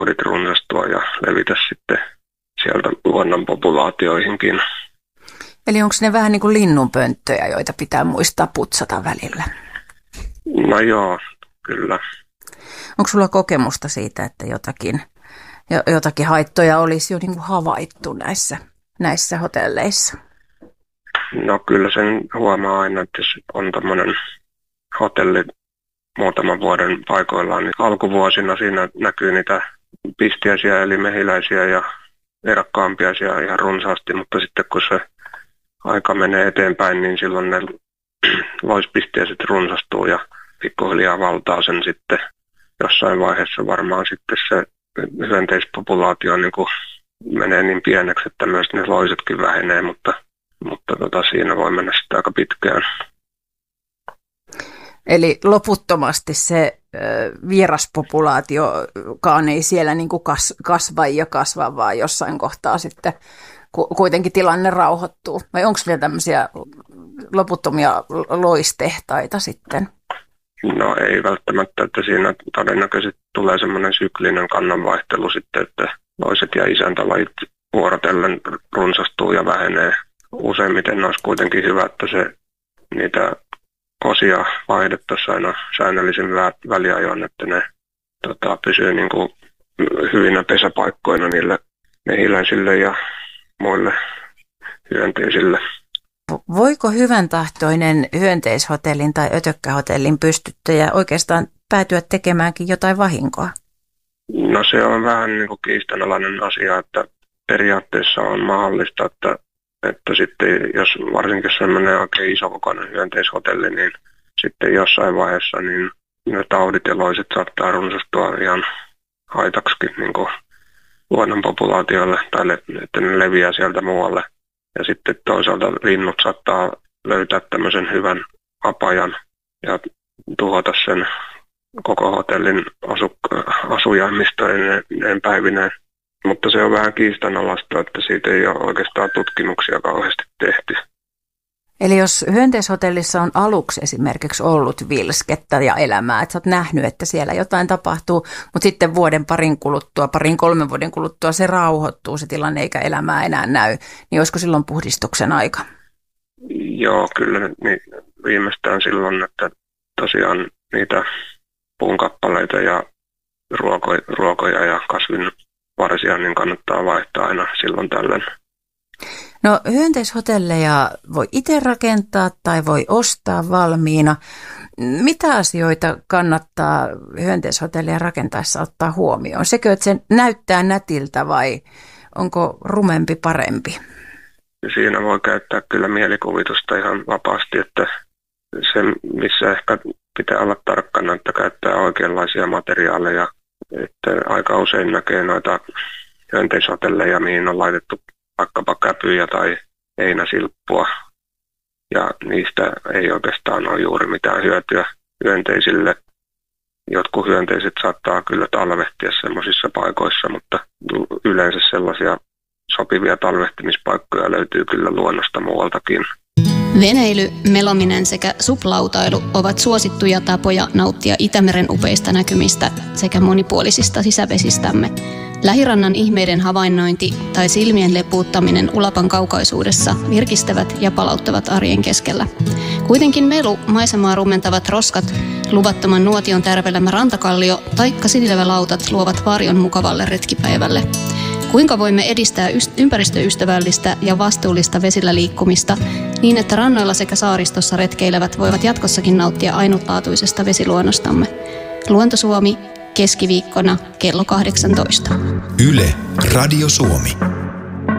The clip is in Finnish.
voit runsastua ja levitä sitten sieltä luonnon populaatioihinkin. Eli onko ne vähän niin kuin linnunpönttöjä, joita pitää muistaa putsata välillä? No joo, kyllä. Onko sulla kokemusta siitä, että jotakin haittoja olisi jo niin kuin havaittu näissä hotelleissa? No kyllä sen huomaa aina, että jos on tämmöinen hotelli muutaman vuoden paikoillaan, niin alkuvuosina siinä näkyy niitä pistiäisiä eli mehiläisiä ja erakkaampiaisia ihan runsaasti, mutta sitten kun se aika menee eteenpäin, niin silloin ne loispistiäiset runsastuu ja pikkuhiljaa valtaa sen sitten jossain vaiheessa varmaan sitten se hyönteispopulaatio niin kuin menee niin pieneksi, että myös ne loisetkin vähenee, mutta siinä voi mennä sitten aika pitkään. Eli loputtomasti se vieraspopulaatiokaan ei siellä niin kuin kasva, vaan jossain kohtaa sitten kuitenkin tilanne rauhoittuu. Vai onko vielä tämmöisiä loputtomia loistehtaita sitten? No ei välttämättä, että siinä todennäköisesti tulee semmoinen syklinen kannanvaihtelu sitten, että loiset ja isäntälajit vuorotellen runsastuu ja vähenee. Useimmiten olisi kuitenkin hyvä, että niitä osia vaihdettaisiin aina säännöllisen väliajoin, että ne pysyy niin kuin hyvinä pesäpaikkoina niille mehiläisille ja muille hyönteisille. Voiko hyvän tahtoinen hyönteishotellin tai ötökkähotellin pystyttäjä oikeastaan päätyä tekemäänkin jotain vahinkoa? No se on vähän niin kuin kiistanalainen asia, että periaatteessa on mahdollista, että sitten jos varsinkin sellainen oikein isokokoinen hyönteishotelli, niin sitten jossain vaiheessa niin ne taudit ja loiset saattaa runsastua ihan haitaksikin niin kuin luonnon populaatioille tai että ne leviää sieltä muualle. Ja sitten toisaalta linnut saattaa löytää tämmöisen hyvän apajan ja tuhota sen koko hotellin asujaimistoineen päivineen. Mutta se on vähän kiistanalaista, että siitä ei ole oikeastaan tutkimuksia kauheasti tehty. Eli jos hyönteishotellissa on aluksi esimerkiksi ollut vilskettä ja elämää, että sä oot nähnyt, että siellä jotain tapahtuu, mutta sitten parin 3 vuoden kuluttua se rauhoittuu, se tilanne eikä elämää enää näy, niin olisiko silloin puhdistuksen aika? Joo, kyllä niin viimeistään silloin, että tosiaan niitä puunkappaleita ja ruokoja ja kasvinvarsia niin kannattaa vaihtaa aina silloin tällöin. No hyönteishotelleja voi itse rakentaa tai voi ostaa valmiina. Mitä asioita kannattaa hyönteishotellia rakentaessa ottaa huomioon? Sekö, että se näyttää nätiltä vai onko rumempi parempi? Siinä voi käyttää kyllä mielikuvitusta ihan vapaasti, että se missä ehkä pitää olla tarkkana, että käyttää oikeanlaisia materiaaleja. Että aika usein näkee noita hyönteishotelleja, mihin on laitettu vaikkapa käpyjä tai heinäsilppua, ja niistä ei oikeastaan ole juuri mitään hyötyä hyönteisille. Jotkut hyönteiset saattaa kyllä talvehtia semmoisissa paikoissa, mutta yleensä sellaisia sopivia talvehtimispaikkoja löytyy kyllä luonnosta muualtakin. Veneily, melominen sekä suplautailu ovat suosittuja tapoja nauttia Itämeren upeista näkymistä sekä monipuolisista sisävesistämme. Lähirannan ihmeiden havainnointi tai silmien lepuuttaminen Ulapan kaukaisuudessa virkistävät ja palauttavat arjen keskellä. Kuitenkin melu, maisemaa rumentavat roskat, luvattoman nuotion tärvelemä rantakallio taikka sinilevälautat luovat varjon mukavalle retkipäivälle. Kuinka voimme edistää ympäristöystävällistä ja vastuullista vesillä liikkumista niin, että rannoilla sekä saaristossa retkeilevät voivat jatkossakin nauttia ainutlaatuisesta vesiluonnostamme? Luonto Suomi, keskiviikkona kello 18. Yle Radio Suomi.